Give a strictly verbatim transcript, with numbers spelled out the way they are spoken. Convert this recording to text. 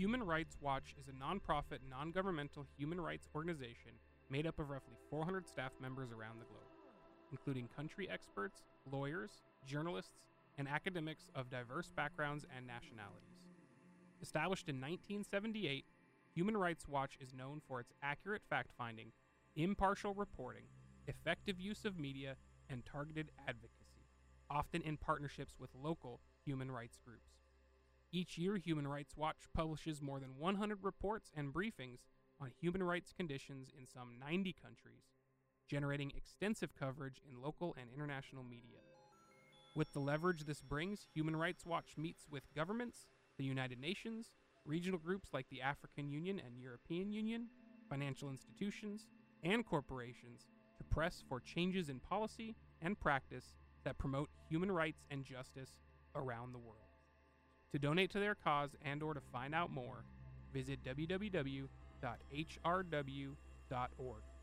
Human Rights Watch is a nonprofit, non-governmental human rights organization made up of roughly four hundred staff members around the globe, including country experts, lawyers, journalists, and academics of diverse backgrounds and nationalities. Established in nineteen seventy-eight, Human Rights Watch is known for its accurate fact-finding, impartial reporting, effective use of media, and targeted advocacy, often in partnerships with local human rights groups. Each year, Human Rights Watch publishes more than one hundred reports and briefings on human rights conditions in some ninety countries, generating extensive coverage in local and international media. With the leverage this brings, Human Rights Watch meets with governments, the United Nations, regional groups like the African Union and European Union, financial institutions, and corporations to press for changes in policy and practice that promote human rights and justice around the world. To donate to their cause and or to find out more, visit w w w dot h r w dot org.